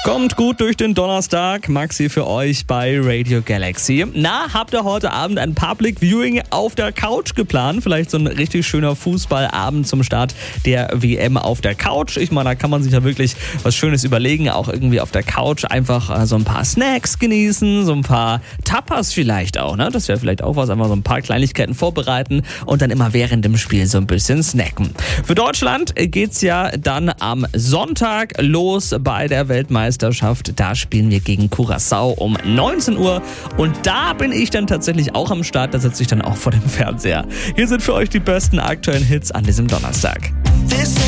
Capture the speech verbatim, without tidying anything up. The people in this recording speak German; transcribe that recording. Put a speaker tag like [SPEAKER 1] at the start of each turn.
[SPEAKER 1] Kommt gut durch den Donnerstag. Maxi für euch bei Radio Galaxy. Na, habt ihr heute Abend ein Public Viewing auf der Couch geplant? Vielleicht so ein richtig schöner Fußballabend zum Start der W M auf der Couch. Ich meine, da kann man sich ja wirklich was Schönes überlegen. Auch irgendwie auf der Couch einfach so ein paar Snacks genießen, so ein paar Tapas vielleicht auch. Ne? Das wäre vielleicht auch was. Einfach so ein paar Kleinigkeiten vorbereiten und dann immer während dem Spiel so ein bisschen snacken. Für Deutschland geht's ja dann am Sonntag los bei der Weltmeisterschaft. Da spielen wir gegen Curaçao um neunzehn Uhr und da bin ich dann tatsächlich auch am Start. Da sitze ich dann auch vor dem Fernseher. Hier sind für euch die besten aktuellen Hits an diesem Donnerstag.